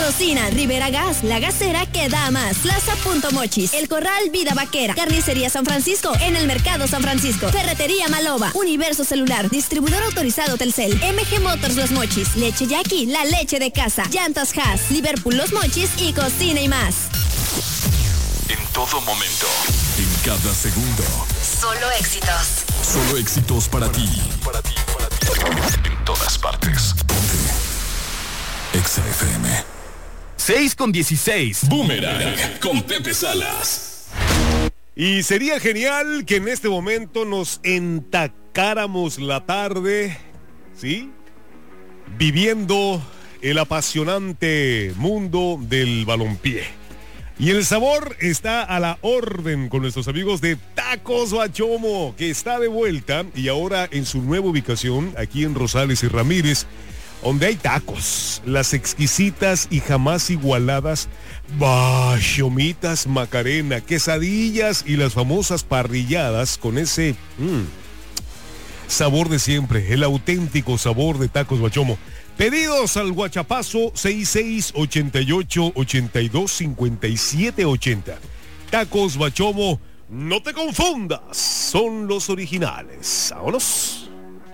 Patrocina Rivera Gas, la gasera que da más. Plaza Punto Mochis, El Corral Vida Vaquera, Carnicería San Francisco, en el Mercado San Francisco, Ferretería Maloba, Universo Celular, Distribuidor Autorizado Telcel, MG Motors Los Mochis, Leche Jackie, la leche de casa, Llantas Haas, Liverpool Los Mochis y Cocina y más. En todo momento, en cada segundo. Solo éxitos. Solo éxitos para ti. En todas partes. Ponte Exa FM. 6:16. Boomerang con Pepe Salas. Y sería genial que en este momento nos entacáramos la tarde, ¿sí? Viviendo el apasionante mundo del balompié. Y el sabor está a la orden con nuestros amigos de Tacos Bachomo, que está de vuelta y ahora en su nueva ubicación, aquí en Rosales y Ramírez, donde hay tacos, las exquisitas y jamás igualadas Bachomitas Macarena, quesadillas y las famosas parrilladas con ese sabor de siempre, el auténtico sabor de Tacos Bachomo. Pedidos al Guachapazo 6688-825780. Tacos Bachomo, no te confundas, son los originales. ¡Vámonos!